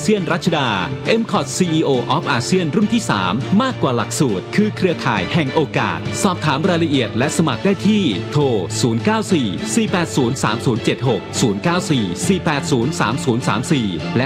เซียนรัชดา MCOT CEO of ASEAN รุ่นที่ 3 มากกว่าหลักสูตรคือเครือข่ายแห่งโอกาสสอบถามรายละเอียดและสมัครได้ที่โทร 094-480-3076 094-480-3034 และ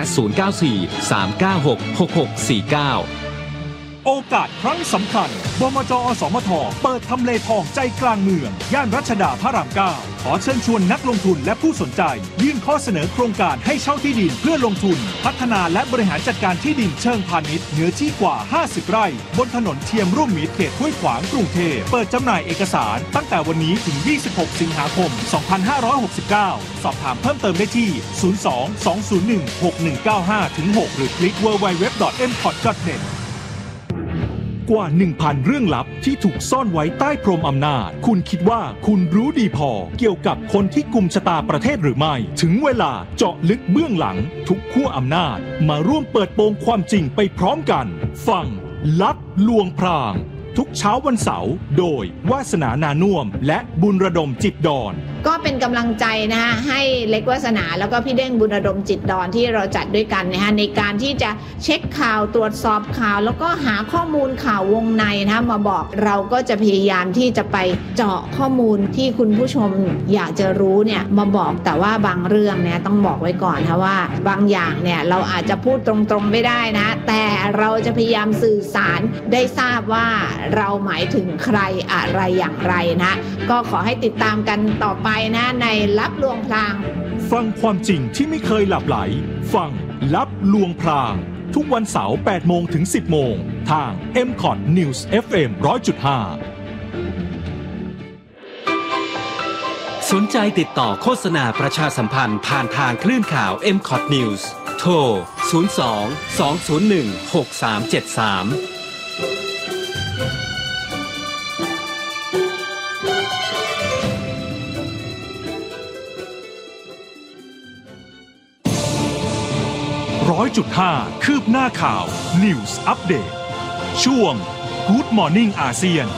094-396-6649 โอกาสครั้งสำคัญบมจ.อสมท.เปิดทำเลทองใจกลางเมืองย่านรัชดาพระราม 9 ขอเชิญชวนนักลงทุนและผู้สนใจยื่นข้อเสนอโครงการให้เช่าที่ดินเพื่อลงทุนพัฒนาและบริหารจัดการที่ดินเชิงพาณิชย์เนื้อที่กว่า50 ไร่บนถนนเทียมร่วมมิตรเขตห้วยขวางกรุงเทพเปิดจำหน่ายเอกสารตั้งแต่วันนี้ถึง26 สิงหาคม 2569 สอบถามเพิ่มเติมได้ที่ 02-201-6195-6 หรือคลิก www.mcot.netกว่า 1,000 เรื่องลับที่ถูกซ่อนไว้ใต้พรมอำนาจคุณคิดว่าคุณรู้ดีพอเกี่ยวกับคนที่กุมชะตาประเทศหรือไม่ถึงเวลาเจาะลึกเบื้องหลังทุกขั้วอำนาจมาร่วมเปิดโปงความจริงไปพร้อมกันฟังลับลวงพรางทุกเช้าวันเสาร์โดยวาสนานานุ่วมและบุญระดมจิตดอนก็เป็นกำลังใจนะคะให้เล็กวาสนาแล้วก็พี่เด้งบุญระดมจิตดอนที่เราจัดด้วยกันนะคะในการที่จะเช็คข่าวตรวจสอบข่าวแล้วก็หาข้อมูลข่าววงในนะคะมาบอกเราก็จะพยายามที่จะไปเจาะข้อมูลที่คุณผู้ชมอยากจะรู้เนี่ยมาบอกแต่ว่าบางเรื่องเนี่ยต้องบอกไว้ก่อนนะว่าบางอย่างเนี่ยเราอาจจะพูดตรงๆไม่ได้นะแต่เราจะพยายามสื่อสารได้ทราบว่าเราหมายถึงใครอะไรอย่างไรนะก็ขอให้ติดตามกันต่อไปนะในลับลวงพรางฟังความจริงที่ไม่เคยหลับไหลฟังลับลวงพรางทุกวันเสาร์ 8 โมงถึง 10 โมงทาง MCOT News FM 100.5 สนใจติดต่อโฆษณาประชาสัมพันธ์ผ่านทางคลื่นข่าว MCOT News โทร 02-201-6373 100.5 คืบหน้าข่าว News Update ช่วง Good Morning อาเซียน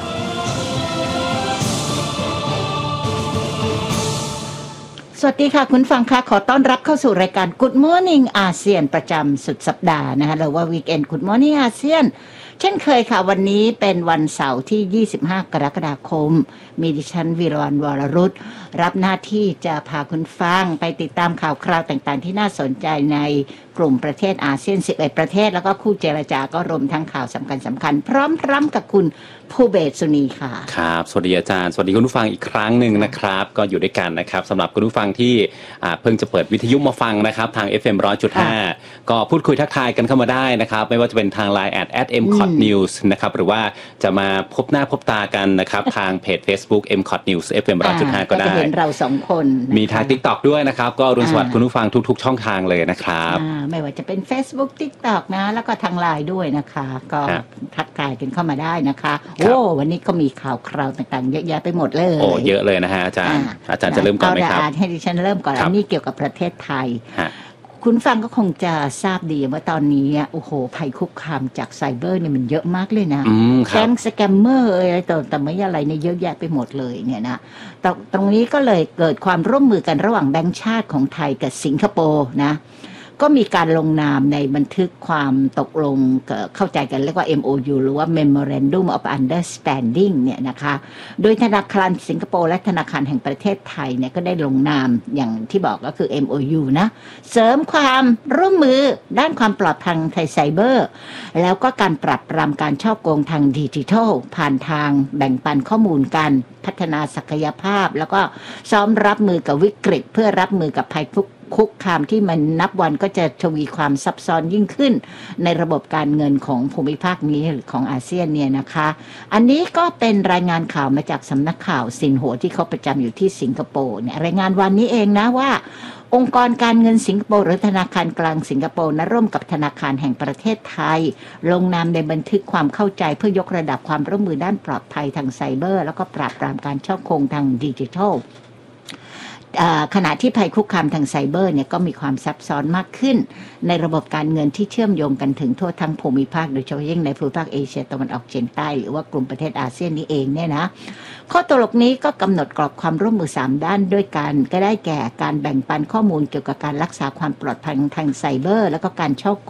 สวัสดีค่ะคุณฟังค่ะขอต้อนรับเข้าสู่รายการ Good Morning อาเซียนประจำสุดสัปดาห์นะคะหรือว่า Weekend Good Morning อาเซียนเช่นเคยค่ะวันนี้เป็นวันเสาร์ที่25 กรกฎาคมมีดิฉันวีรวรรณ วรรุตรับหน้าที่จะพาคุณฟังไปติดตามข่าวคราวต่างๆที่น่าสนใจในกลุ่มประเทศอาเซียน11ประเทศแล้วก็คู่เจรจาก็รวมทั้งข่าวสำคัญพร้อมกับคุณภูเบศสุนีค่ะครับสวัสดีอาจารย์สวัสดีคุณผู้ฟังอีกครั้งหนึ่งนะครับก็อยู่ด้วยกันนะครับสำหรับคุณผู้ฟังที่เพิ่งจะเปิดวิทยุมาฟังนะครับทาง FM 100.5 ก็พูดคุยทักทายกันเข้ามาได้นะครับไม่ว่าจะเป็นทาง Line @mcot news นะครับหรือว่าจะมาพบหน้าพบตากันนะครับทางเพจ Facebook mcot news FM 100.5 ก็ได้จะเห็นเรา2คนมีทาง TikTok ด้วยนะครับก็อรุณสวัสดิ์คุณผู้ฟังทุกๆช่องทางเลยนะครับไม่ว่าจะเป็น Facebook TikTok นะแล้วก็ทาง Line ด้วยนะคะก็ทักทายกันเข้ามาได้นะคะโอ้วันนี้ก็มีข่าวคราวต่างๆเยอะแยะไปหมดเลยโอ้เยอะเลยนะฮะอาจารย์จะเริ่มก่อนไหมครับให้ดิฉันเริ่มก่อนอันนี้เกี่ยวกับประเทศไทยคุณฟังก็คงจะทราบดีว่าตอนนี้โอ้โหภัยคุกคามจากไซเบอร์เนี่ยมันเยอะมากเลยนะแก๊งสแกมเมอร์อะไรแต่ไม่อะไรเนี่ยเยอะแยะไปหมดเลยเนี่ยนะตรงนี้ก็เลยเกิดความร่วมมือกันระหว่างแบงก์ชาติของไทยกับสิงคโปร์นะก็มีการลงนามในบันทึกความตกลงเข้าใจกันเรียกว่า MOU หรือว่า Memorandum of Understanding เนี่ยนะคะโดยธนาคารสิงคโปร์และธนาคารแห่งประเทศไทยเนี่ยก็ได้ลงนามอย่างที่บอกก็คือ MOU นะเสริมความร่วมมือด้านความปลอดภัยทางไซเบอร์แล้วก็การปราบปรามการฉ้อโกงทางดิจิทัลผ่านทางแบ่งปันข้อมูลกันพัฒนาศักยภาพแล้วก็ซ้อมรับมือกับวิกฤตเพื่อรับมือกับภัยคุกคามที่มันนับวันก็จะทวีความซับซ้อนยิ่งขึ้นในระบบการเงินของภูมิภาคนี้ของอาเซียนเนี่ยนะคะอันนี้ก็เป็นรายงานข่าวมาจากสำนักข่าวซินหัวที่เขาประจำอยู่ที่สิงคโปร์เนี่ยรายงานวันนี้เองนะว่าองค์กรการเงินสิงคโปร์หรือธนาคารกลางสิงคโปร์นะร่วมกับธนาคารแห่งประเทศไทยลงนามในบันทึกความเข้าใจเพื่อยกระดับความร่วมมือด้านปลอดภัยทางไซเบอร์แล้วก็ปราบปรามการฉ้อโกงทางดิจิทัลขณะที่ภัยคุกคามทางไซเบอร์เนี่ยก็มีความซับซ้อนมากขึ้นในระบบการเงินที่เชื่อมโยงกันถึงทั่วทั้งภูมิภาคโดยเฉพาะยิ่งในภูมิภาคเอเชียตะวันออกเฉียงใต้หรือว่ากลุ่มประเทศอาเซียนนี้เองเนี่ยนะข้อตกลงนี้ก็กำหนดกรอบความร่วมมือ3ด้านด้วยกันก็ได้แก่การแบ่งปันข้อมูลเกี่ยวกับการรักษาความปลอดภัยทางไซเบอร์แล้วก็การฉ้อโกง